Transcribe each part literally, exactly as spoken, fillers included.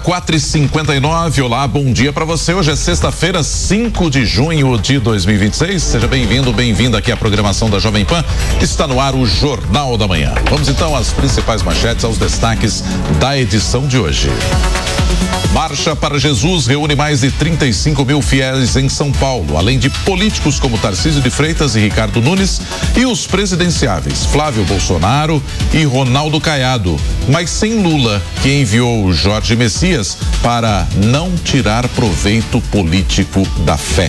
quatro e cinquenta e nove. Olá, bom dia para você. Hoje é sexta-feira, cinco de junho de dois mil e vinte e seis. Seja bem-vindo, bem-vinda aqui à programação da Jovem Pan. Está no ar o Jornal da Manhã. Vamos então às principais manchetes, aos destaques da edição de hoje. Marcha para Jesus reúne mais de trinta e cinco mil fiéis em São Paulo, além de políticos como Tarcísio de Freitas e Ricardo Nunes e os presidenciáveis Flávio Bolsonaro e Ronaldo Caiado, mas sem Lula, que enviou Jorge Messias para não tirar proveito político da fé.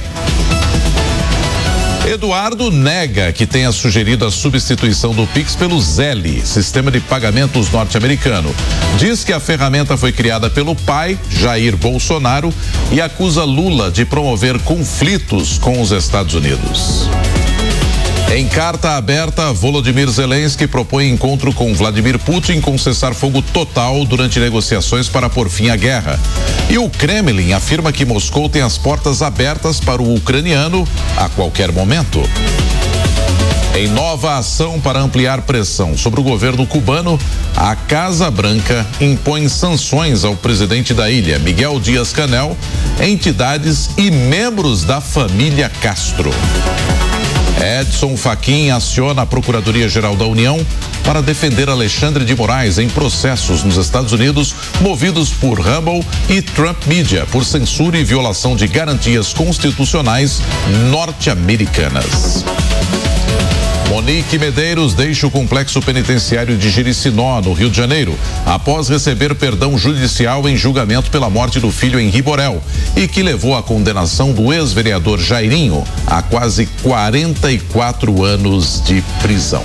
Eduardo nega que tenha sugerido a substituição do Pix pelo Zelle, sistema de pagamentos norte-americano. Diz que a ferramenta foi criada pelo pai, Jair Bolsonaro, e acusa Lula de promover conflitos com os Estados Unidos. Em carta aberta, Volodymyr Zelensky propõe encontro com Vladimir Putin com cessar-fogo total durante negociações para pôr fim à guerra. E o Kremlin afirma que Moscou tem as portas abertas para o ucraniano a qualquer momento. Em nova ação para ampliar pressão sobre o governo cubano, a Casa Branca impõe sanções ao presidente da ilha, Miguel Díaz-Canel, entidades e membros da família Castro. Edson Fachin aciona a Procuradoria-Geral da União para defender Alexandre de Moraes em processos nos Estados Unidos movidos por Rumble e Trump Media por censura e violação de garantias constitucionais norte-americanas. Monique Medeiros deixa o complexo penitenciário de Jericinó, no Rio de Janeiro, após receber perdão judicial em julgamento pela morte do filho Henri Borel e que levou à condenação do ex-vereador Jairinho a quase quarenta e quatro anos de prisão.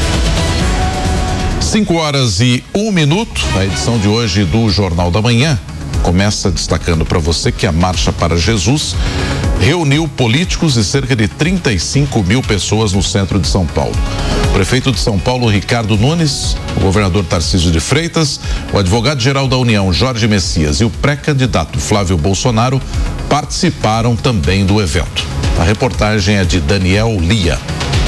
Cinco horas e um minuto, a edição de hoje do Jornal da Manhã começa destacando para você que a Marcha para Jesus reuniu políticos e cerca de trinta e cinco mil pessoas no centro de São Paulo. O prefeito de São Paulo, Ricardo Nunes, o governador Tarcísio de Freitas, o advogado-geral da União, Jorge Messias, e o pré-candidato Flávio Bolsonaro participaram também do evento. A reportagem é de Daniel Lia.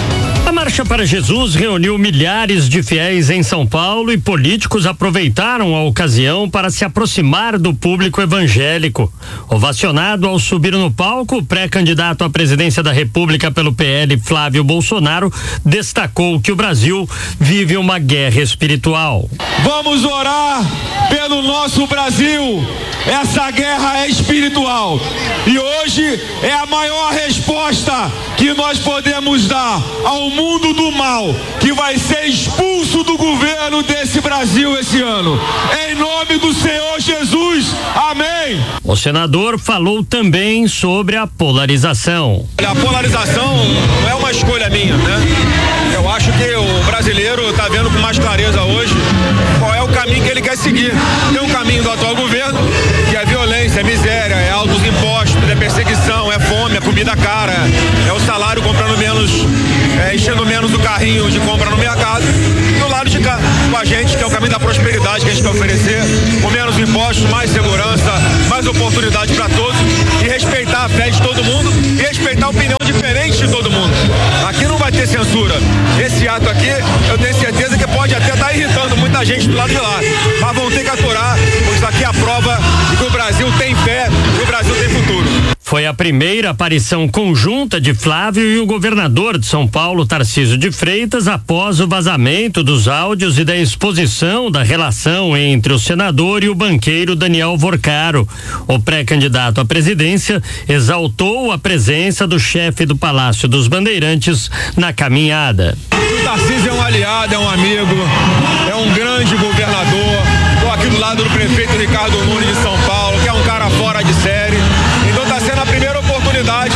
A Marcha para Jesus reuniu milhares de fiéis em São Paulo e políticos aproveitaram a ocasião para se aproximar do público evangélico. Ovacionado ao subir no palco, o pré-candidato à presidência da República pelo P L, Flávio Bolsonaro, destacou que o Brasil vive uma guerra espiritual. Vamos orar pelo nosso Brasil. Essa guerra é espiritual e hoje é a maior resposta que nós podemos dar ao mundo do mal, que vai ser expulso do governo desse Brasil esse ano. Em nome do Senhor Jesus, amém. O senador falou também sobre a polarização. A polarização não é uma escolha minha, né? Eu acho que o brasileiro está vendo com mais clareza hoje qual é o caminho que ele quer seguir. Tem um caminho do atual governo, que é violência, é miséria, é altos impostos, é perseguição, é fome, é comida cara, é o salário comprando menos, é, enchendo menos o carrinho de compra no mercado. E do lado de cá, com a gente, que é o caminho da prosperidade que a gente quer oferecer, com menos impostos, mais segurança, mais oportunidade para todos e respeitar a fé de todo mundo e respeitar a opinião diferente de todo mundo. Aqui não vai ter censura. Esse ato aqui, eu tenho certeza que pode até estar irritando muita gente do lado de lá, mas vão ter que aturar, pois isso aqui é a prova de que o Brasil tem fé e o Brasil tem futuro. Foi a primeira aparição conjunta de Flávio e o governador de São Paulo, Tarcísio de Freitas, após o vazamento dos áudios e da exposição da relação entre o senador e o banqueiro Daniel Vorcaro. O pré-candidato à presidência exaltou a presença do chefe do Palácio dos Bandeirantes na caminhada. O Tarcísio é um aliado, é um amigo, é um grande governador. Estou aqui do lado do prefeito Ricardo Nunes de São Paulo, que é um cara fora de série. Então está sendo a primeira oportunidade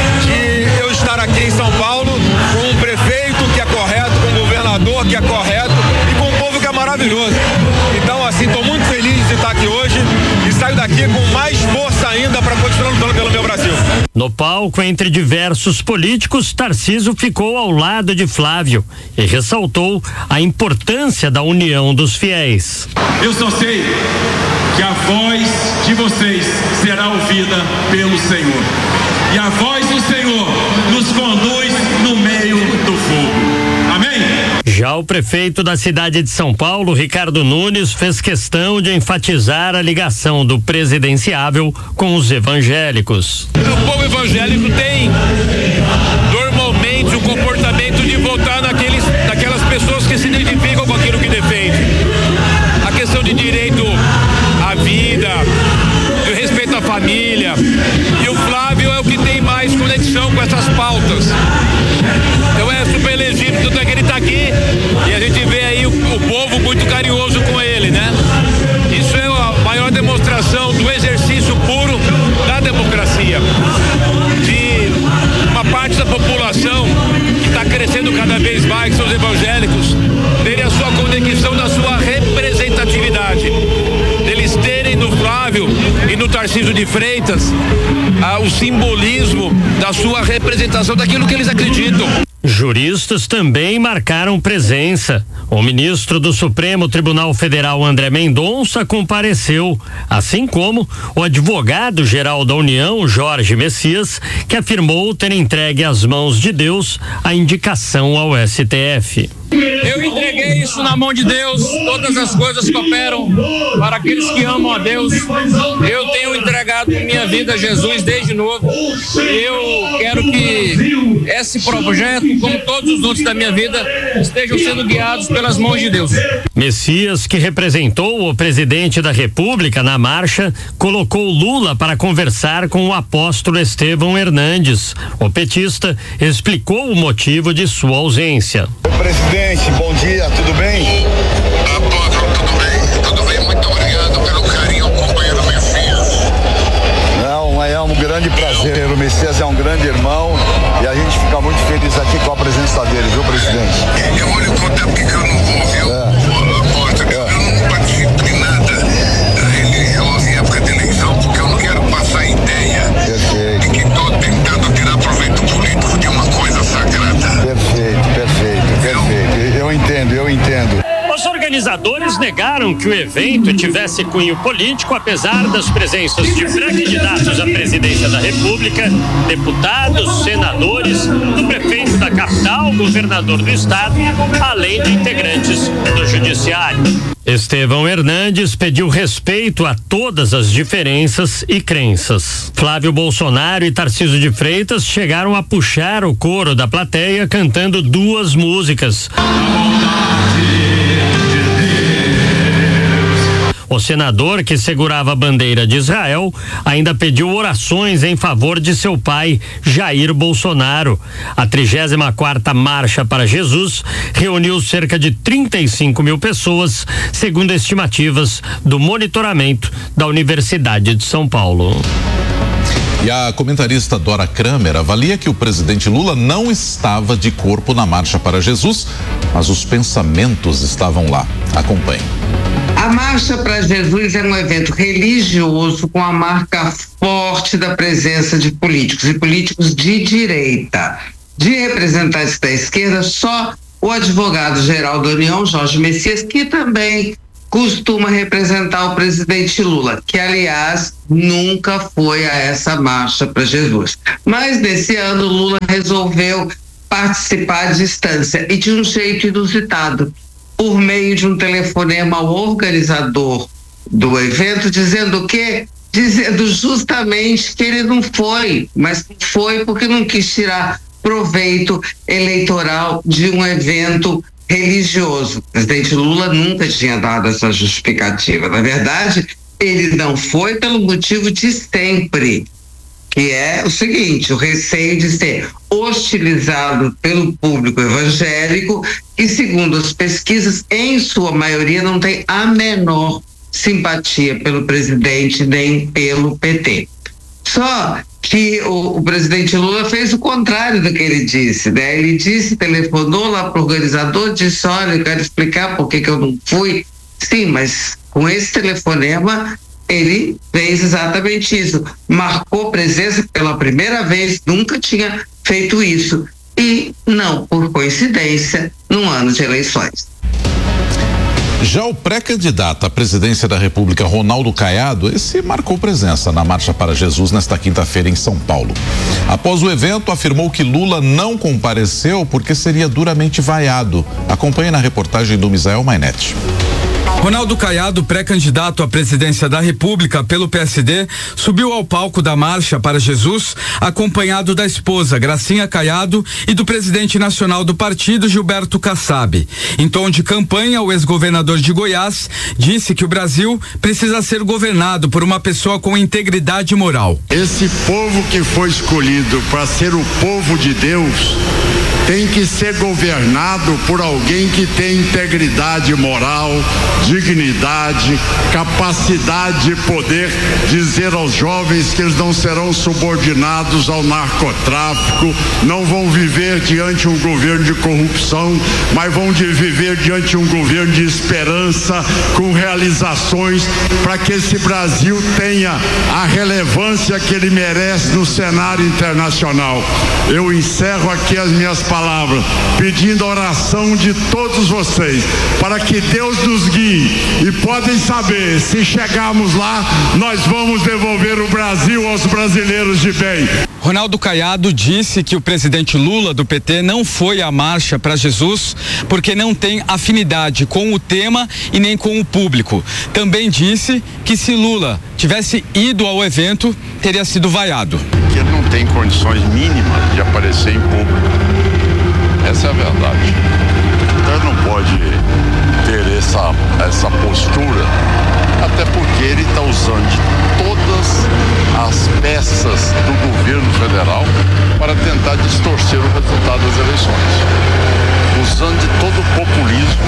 de eu estar aqui em São Paulo com um prefeito que é correto, com um governador que é correto e com um povo que é maravilhoso. Então, assim, estou muito feliz de estar aqui hoje e saio daqui com mais força ainda para continuar lutando pelo meu Brasil. No palco, entre diversos políticos, Tarcísio ficou ao lado de Flávio e ressaltou a importância da união dos fiéis. Eu só sei que a voz de vocês será ouvida pelo Senhor. E a voz do Senhor nos conduz no meio do fogo. Amém? Já o prefeito da cidade de São Paulo, Ricardo Nunes, fez questão de enfatizar a ligação do presidenciável com os evangélicos. O povo evangélico tem normalmente o comportamento de votar naqueles, naquelas pessoas que se identificam com aquilo que defende. A questão de direito à vida, de respeito à família. E o Flávio é o que tem mais conexão com essas pautas. Então é super legítimo, tanto é que ele está aqui e a gente vê aí o, o povo muito carinhoso com ele, né? Isso é a maior demonstração do exercício puro da democracia. De uma parte da população que está crescendo cada vez mais, que são os evangélicos, terem a sua conexão na sua representatividade. Eles terem no Flávio e no Tarcísio de Freitas ah, o simbolismo da sua representação daquilo que eles acreditam. Juristas também marcaram presença. O ministro do Supremo Tribunal Federal, André Mendonça, compareceu, assim como o advogado-geral da União, Jorge Messias, que afirmou ter entregue às mãos de Deus a indicação ao S T F. Eu entreguei isso na mão de Deus, todas as coisas cooperam para aqueles que amam a Deus. Eu tenho entregado minha vida a Jesus desde novo. Eu quero que esse projeto, como todos os outros da minha vida, estejam sendo guiados pelas mãos de Deus. Messias, que representou o presidente da República na marcha, colocou Lula para conversar com o apóstolo Estevão Hernandes. O petista explicou o motivo de sua ausência. Presidente, bom dia, tudo bem? Apóstolo, tudo bem? Tudo bem, muito obrigado pelo carinho ao companheiro Messias. Não, é um grande prazer. O Messias é um grande irmão e a gente fica muito feliz aqui com a presença dele, viu, presidente? Eu vou lhe contar porque que eu não vou, viu? É. Apóstolo, é. Eu não participo de nada religioso em época de eleição porque eu não quero passar ideia perfeito. De que estou tentando tirar proveito político de uma coisa sagrada. Perfeito, perfeito. Perfeito, eu entendo, eu entendo. Os organizadores negaram que o evento tivesse cunho político, apesar das presenças de pré-candidatos à presidência da República, deputados, senadores, do prefeito da capital, governador do estado, além de integrantes do judiciário. Estevão Hernandes pediu respeito a todas as diferenças e crenças. Flávio Bolsonaro e Tarcísio de Freitas chegaram a puxar o coro da plateia cantando duas músicas. O senador, que segurava a bandeira de Israel, ainda pediu orações em favor de seu pai, Jair Bolsonaro. A trigésima quarta Marcha para Jesus reuniu cerca de trinta e cinco mil pessoas, segundo estimativas do monitoramento da Universidade de São Paulo. E a comentarista Dora Kramer avalia que o presidente Lula não estava de corpo na Marcha para Jesus, mas os pensamentos estavam lá. Acompanhe. A Marcha para Jesus é um evento religioso com a marca forte da presença de políticos e políticos de direita. De representantes da esquerda, só o advogado-geral da União, Jorge Messias, que também costuma representar o presidente Lula, que, aliás, nunca foi a essa Marcha para Jesus. Mas, nesse ano, Lula resolveu participar à distância e de um jeito inusitado, por meio de um telefonema ao organizador do evento, dizendo que, dizendo justamente que ele não foi, mas foi porque não quis tirar proveito eleitoral de um evento religioso. O presidente Lula nunca tinha dado essa justificativa. Na verdade, ele não foi pelo motivo de sempre, que é o seguinte: o receio de ser hostilizado pelo público evangélico, que, segundo as pesquisas, em sua maioria não tem a menor simpatia pelo presidente nem pelo P T. Só que o, o presidente Lula fez o contrário do que ele disse, né? Ele disse, telefonou lá para o organizador, disse: olha, eu quero explicar por que que eu não fui. Sim, mas com esse telefonema ele fez exatamente isso, marcou presença pela primeira vez, nunca tinha feito isso, e não por coincidência, num ano de eleições. Já o pré-candidato à presidência da República, Ronaldo Caiado, esse marcou presença na Marcha para Jesus nesta quinta-feira em São Paulo. Após o evento, afirmou que Lula não compareceu porque seria duramente vaiado. Acompanhe na reportagem do Misael Mainetti. Ronaldo Caiado, pré-candidato à presidência da República pelo P S D, subiu ao palco da Marcha para Jesus, acompanhado da esposa Gracinha Caiado e do presidente nacional do partido, Gilberto Kassab. Em tom de campanha, o ex-governador de Goiás disse que o Brasil precisa ser governado por uma pessoa com integridade moral. Esse povo que foi escolhido para ser o povo de Deus tem que ser governado por alguém que tem integridade moral, dignidade, capacidade de poder dizer aos jovens que eles não serão subordinados ao narcotráfico, não vão viver diante de um governo de corrupção, mas vão de viver diante de um governo de esperança, com realizações, para que esse Brasil tenha a relevância que ele merece no cenário internacional. Eu encerro aqui as minhas palavras pedindo a oração de todos vocês para que Deus nos guie, e podem saber, se chegarmos lá, nós vamos devolver o Brasil aos brasileiros de bem. Ronaldo Caiado disse que o presidente Lula do P T não foi à Marcha para Jesus porque não tem afinidade com o tema e nem com o público. Também disse que se Lula tivesse ido ao evento, teria sido vaiado. Que ele não tem condições mínimas de aparecer em público. Essa é a verdade. Então ele não pode ter essa, essa postura, até porque ele está usando de todas as peças do governo federal para tentar distorcer o resultado das eleições. Usando de todo o populismo,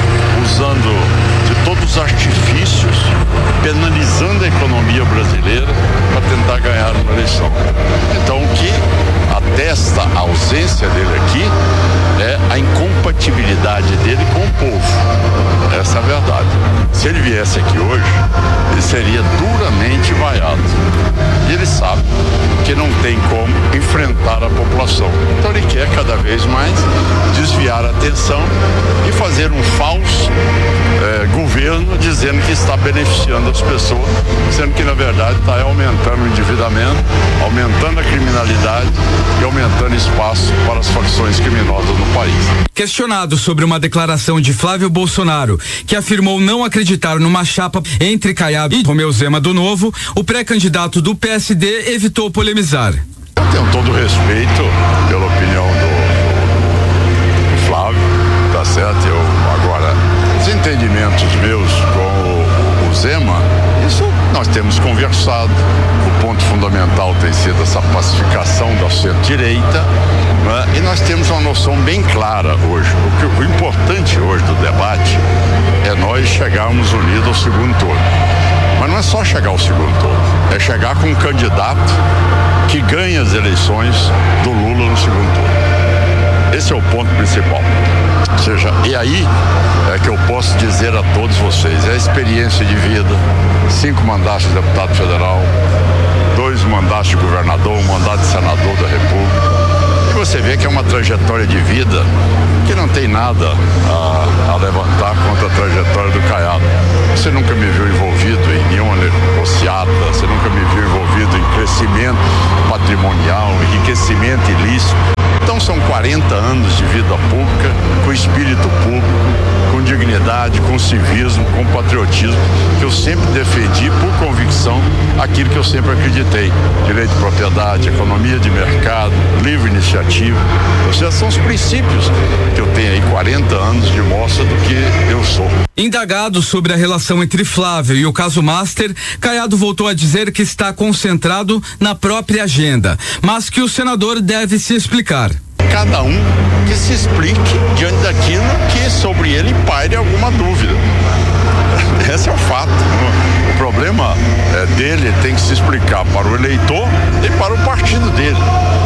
usando de todos os artifícios, penalizando a economia brasileira para tentar ganhar uma eleição. Então o que atesta a ausência dele aqui é a incompatibilidade dele com o povo. Essa é a verdade. Se ele viesse aqui hoje, ele seria duramente vaiado. E ele sabe que não tem como enfrentar a população. Então ele quer cada vez mais desviar a atenção e fazer um falso eh, governo dizendo que está beneficiando as pessoas, sendo que na verdade está aumentando o endividamento, aumentando a criminalidade e aumentando espaço para as facções criminosas no país. Questionado sobre uma declaração de Flávio Bolsonaro, que afirmou não acreditar numa chapa entre Caiado e Romeu Zema do Novo, o pré-candidato do P S D evitou polemizar. Eu tenho todo o respeito pela opinião do, do Flávio, tá certo? Eu, agora, os entendimentos meus com o, o Zema, isso nós temos conversado. O ponto fundamental tem sido essa pacificação da centro-direita, né? E nós temos uma noção bem clara hoje. O, que, o importante hoje do debate é nós chegarmos unidos ao segundo turno. Mas não é só chegar ao segundo turno, é chegar com um candidato que ganha as eleições do Lula no segundo turno. Esse é o ponto principal. Ou seja, e aí é que eu posso dizer a todos vocês, é a experiência de vida, cinco mandatos de deputado federal, dois mandatos de governador, um mandato de senador da República. E você vê que é uma trajetória de vida que não tem nada a, a levantar contra a trajetória do Caiado. Você nunca me viu envolvido em nenhuma negociata, você nunca me viu envolvido em crescimento patrimonial, enriquecimento ilícito. Então são quarenta anos de vida pública, com espírito público, com dignidade, com civismo, com patriotismo, que eu sempre defendi por convicção aquilo que eu sempre acreditei. Direito de propriedade, economia de mercado, livre iniciativa. Ou seja, são os princípios que eu tenho aí quarenta anos de mostra do que eu sou. Indagado sobre a relação entre Flávio e o caso Master, Caiado voltou a dizer que está concentrado na própria agenda, mas que o senador deve se explicar. Cada um que se explique diante daquilo que sobre ele paire alguma dúvida. Esse é o fato. O problema é dele tem que se explicar para o eleitor e para o partido dele.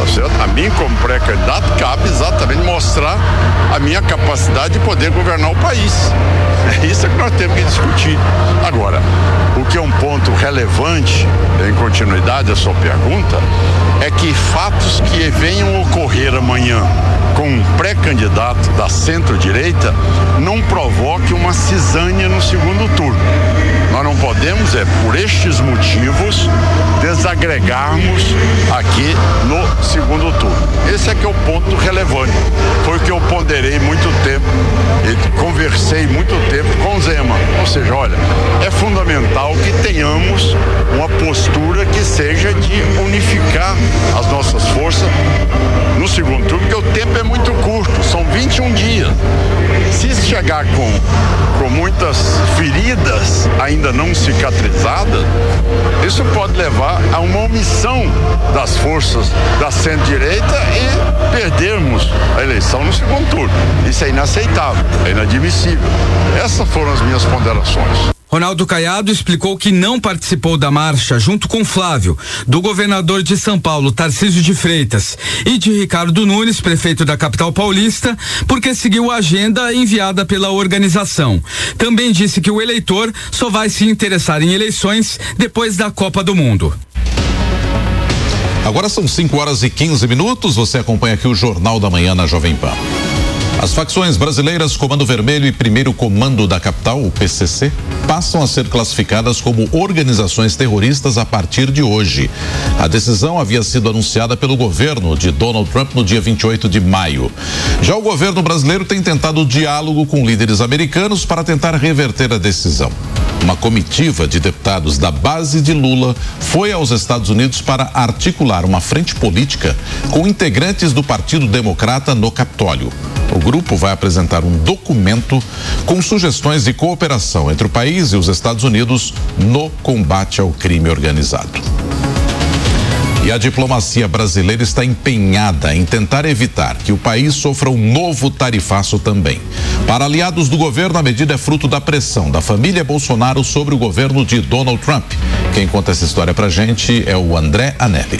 tá certo? A mim, como pré-candidato, cabe exatamente mostrar a minha capacidade de poder governar o país. É isso que nós temos que discutir. Agora, o que é um ponto relevante, em continuidade à sua pergunta, é que fatos que venham ocorrer amanhã com um pré-candidato da centro-direita não provoque uma cisânia no segundo turno. Nós não podemos, é por estes motivos, desagregarmos aqui no segundo turno. Esse é que é o ponto relevante. Foi o que eu ponderei muito tempo e conversei muito tempo com o Zema. Ou seja, olha, é fundamental que tenhamos uma postura que seja de unificar as nossas forças no segundo turno, porque o tempo é muito curto, são vinte e um dias. Se chegar com, com muitas feridas ainda não cicatrizadas, isso pode levar a uma omissão das forças da centro-direita e perdermos a eleição no segundo turno. Isso é inaceitável, é inadmissível. Essas foram as minhas ponderações. Ronaldo Caiado explicou que não participou da marcha junto com Flávio, do governador de São Paulo, Tarcísio de Freitas, e de Ricardo Nunes, prefeito da capital paulista, porque seguiu a agenda enviada pela organização. Também disse que o eleitor só vai se interessar em eleições depois da Copa do Mundo. Agora são cinco horas e quinze minutos. Você acompanha aqui o Jornal da Manhã na Jovem Pan. As facções brasileiras Comando Vermelho e Primeiro Comando da Capital, o P C C, passam a ser classificadas como organizações terroristas a partir de hoje. A decisão havia sido anunciada pelo governo de Donald Trump no dia vinte e oito de maio. Já o governo brasileiro tem tentado diálogo com líderes americanos para tentar reverter a decisão. Uma comitiva de deputados da base de Lula foi aos Estados Unidos para articular uma frente política com integrantes do Partido Democrata no Capitólio. O grupo vai apresentar um documento com sugestões de cooperação entre o país e os Estados Unidos no combate ao crime organizado. E a diplomacia brasileira está empenhada em tentar evitar que o país sofra um novo tarifaço também. Para aliados do governo, a medida é fruto da pressão da família Bolsonaro sobre o governo de Donald Trump. Quem conta essa história pra gente é o André Anelli.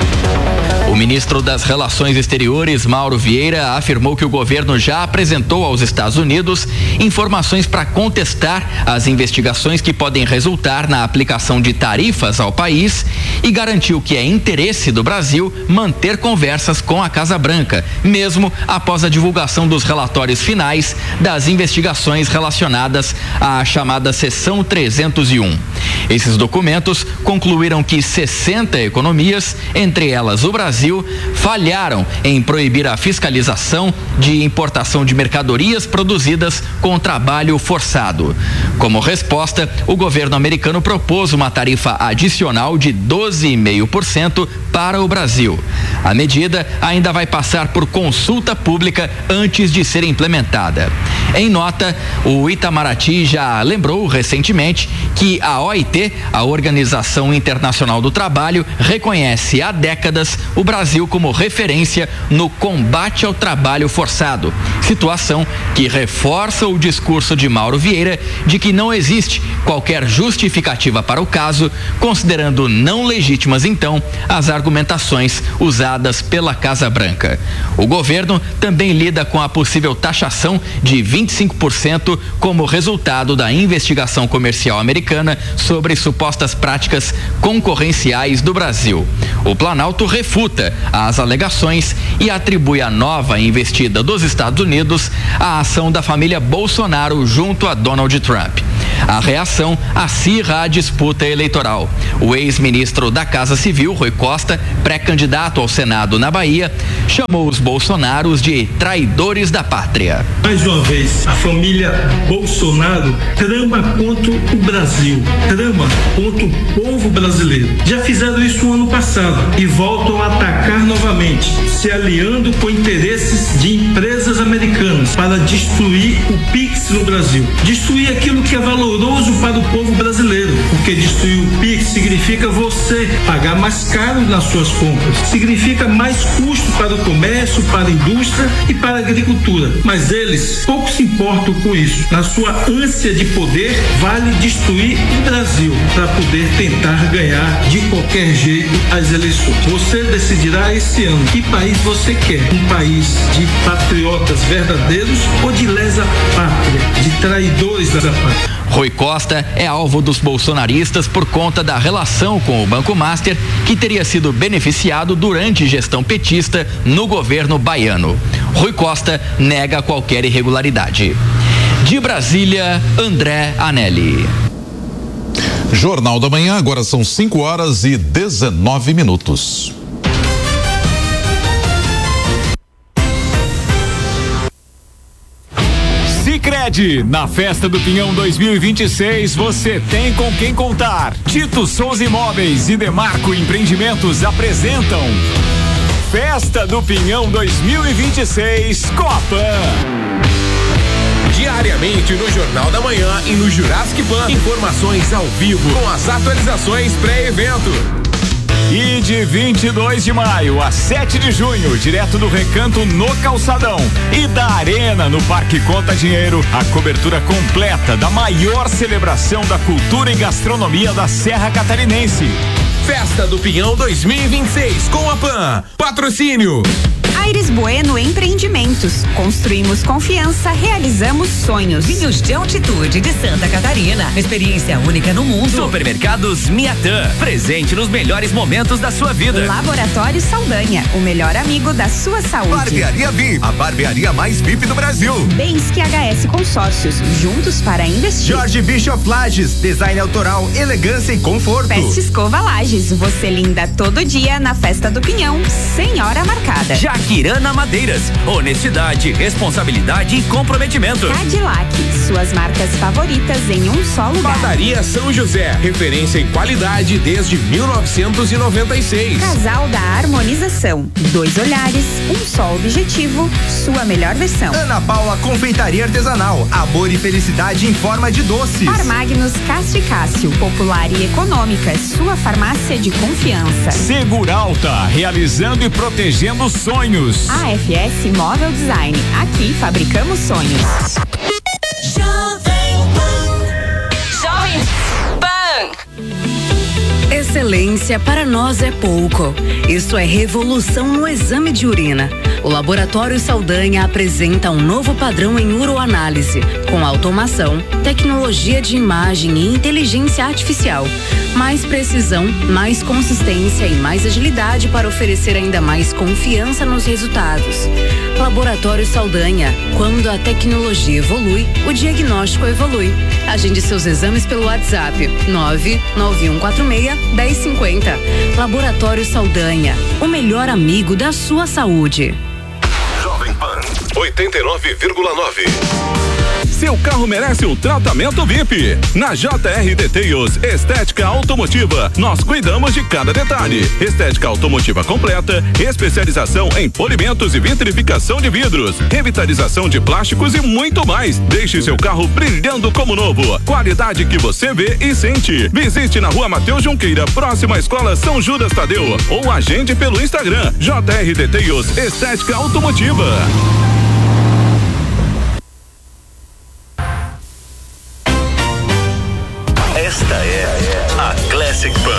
O ministro das Relações Exteriores, Mauro Vieira, afirmou que o governo já apresentou aos Estados Unidos informações para contestar as investigações que podem resultar na aplicação de tarifas ao país e garantiu que é interesse do Brasil manter conversas com a Casa Branca, mesmo após a divulgação dos relatórios finais das investigações relacionadas à chamada Seção trezentos e um. Esses documentos concluíram que sessenta economias, entre elas o Brasil, falharam em proibir a fiscalização de importação de mercadorias produzidas com trabalho forçado. Como resposta, o governo americano propôs uma tarifa adicional de doze vírgula cinco por cento para o Brasil. A medida ainda vai passar por consulta pública antes de ser implementada. Em nota, o Itamaraty já lembrou recentemente que a O I T, a Organização Internacional do Trabalho, reconhece há décadas o Brasil como referência no combate ao trabalho forçado, situação que reforça o discurso de Mauro Vieira de que não existe qualquer justificativa para o caso, considerando não legítimas então as argumentações usadas pela Casa Branca. O governo também lida com a possível taxação de vinte e cinco por cento como resultado da investigação comercial americana sobre supostas práticas concorrenciais do Brasil. O Planalto refuta as alegações e atribui a nova investida dos Estados Unidos à ação da família Bolsonaro junto a Donald Trump. A reação acirra a disputa eleitoral. O ex-ministro da Casa Civil, Rui Costa, pré-candidato ao Senado na Bahia, chamou os Bolsonaros de traidores da pátria. Mais uma vez, a família Bolsonaro trama contra o Brasil, trama contra o povo brasileiro. Já fizeram isso no ano passado e voltam a atacar novamente, se aliando com interesses de empresas americanas. compras para destruir o Pix no Brasil. Destruir aquilo que é valoroso para o povo brasileiro, porque destruir o Pix significa você pagar mais caro nas suas compras, significa mais custo para o comércio, para a indústria e para a agricultura. Mas eles pouco se importam com isso. Na sua ânsia de poder, vale destruir o Brasil para poder tentar ganhar de qualquer jeito as eleições. Você decidirá esse ano que país você quer. Um país de patriotas verdadeiros ou de lesa pátria, de traidores da pátria. Rui Costa é alvo dos bolsonaristas por conta da relação com o Banco Master, que teria sido beneficiado durante gestão petista no governo baiano. Rui Costa nega qualquer irregularidade. De Brasília, André Anelli. Jornal da Manhã, agora são cinco horas e dezenove minutos. Sicredi, na Festa do Pinhão dois mil e vinte e seis, você tem com quem contar. Tito Souza Imóveis e Demarco Empreendimentos apresentam Festa do Pinhão dois mil e vinte e seis Copan. Diariamente no Jornal da Manhã e no Jurassic Pan, informações ao vivo com as atualizações pré-evento. E de vinte e dois de maio a sete de junho, direto do Recanto no Calçadão e da Arena no Parque Conta Dinheiro, a cobertura completa da maior celebração da cultura e gastronomia da Serra Catarinense. Festa do Pinhão dois mil e vinte e seis com a Pan. Patrocínio Aires Bueno Empreendimentos. Construímos confiança, realizamos sonhos. Vinhos de altitude de Santa Catarina. Experiência única no mundo. Supermercados Miatã. Presente nos melhores momentos da sua vida. Laboratório Saldanha. O melhor amigo da sua saúde. Barbearia V I P. A barbearia mais V I P do Brasil. Bensky H S Consórcios. Juntos para investir. Jorge Bischoff Lages. Design autoral, elegância e conforto. Peste Escova Lages. Você linda todo dia na Festa do Pinhão. Sem hora marcada. Jaquirana Madeiras, honestidade, responsabilidade e comprometimento. Cadillac, suas marcas favoritas em um só lugar. Padaria São José, referência em qualidade desde mil novecentos e noventa e seis. Casal da Harmonização, dois olhares, um só objetivo, sua melhor versão. Ana Paula Confeitaria Artesanal, amor e felicidade em forma de doces. Farmagnos Cássio e Cássio, popular e econômica, sua farmácia de confiança. Seguralta, realizando e protegendo sonhos. A F S Móvel Design. Aqui fabricamos sonhos. Jovem Pan. Jovem Pan. Excelência para nós é pouco. Isso é revolução no exame de urina. O Laboratório Saldanha apresenta um novo padrão em uroanálise, com automação, tecnologia de imagem e inteligência artificial. Mais precisão, mais consistência e mais agilidade para oferecer ainda mais confiança nos resultados. Laboratório Saldanha. Quando a tecnologia evolui, o diagnóstico evolui. Agende seus exames pelo WhatsApp nove nove um quatro seis, um zero cinco zero. Laboratório Saldanha. O melhor amigo da sua saúde. Jovem Pan oitenta e nove vírgula nove. Seu carro merece um tratamento V I P. Na J R Details Estética Automotiva, nós cuidamos de cada detalhe. Estética automotiva completa, especialização em polimentos e vitrificação de vidros, revitalização de plásticos e muito mais. Deixe seu carro brilhando como novo. Qualidade que você vê e sente. Visite na Rua Mateus Junqueira, próxima à Escola São Judas Tadeu, ou agende pelo Instagram J R Details Estética Automotiva.